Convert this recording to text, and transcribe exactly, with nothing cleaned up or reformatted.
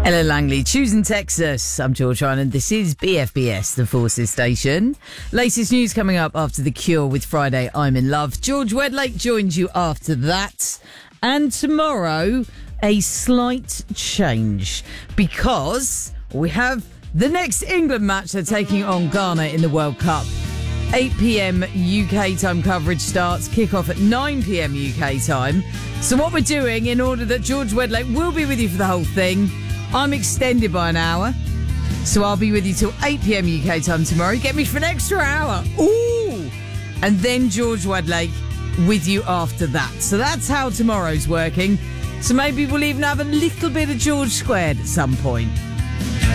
Ella Langley, choosing Texas. I'm George Ryan and this is B F B S, the Forces Station. Latest news coming up after The Cure with Friday, I'm in Love. George Wedlake joins you after that. And tomorrow, a slight change because we have the next England match. They're taking on Ghana in the World Cup. eight p.m. U K time coverage starts, kick-off at nine p.m. U K time. So what we're doing, in order that George Wedlake will be with you for the whole thing, I'm extended by an hour. So I'll be with you till eight p.m. U K time tomorrow. Get me for an extra hour. Ooh! And then George Wedlake with you after that. So that's how tomorrow's working. So maybe we'll even have a little bit of George Squared at some point.